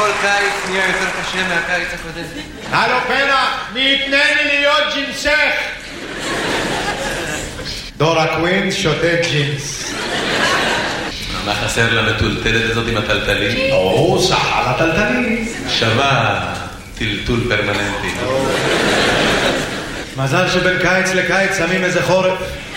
כל קיץ נהיה יותר קשה מהקיץ הקודם. הלו פרח, מי יתנני להיות ג'ינסך? דורה קווין שותה ג'ינס. מה חסר למטולטלת הזאת עם הטלטלים? או, סח על הטלטלים. שווה טלטול פרמננטי. מזל שבין קיץ לקיץ שמים איזה חורף.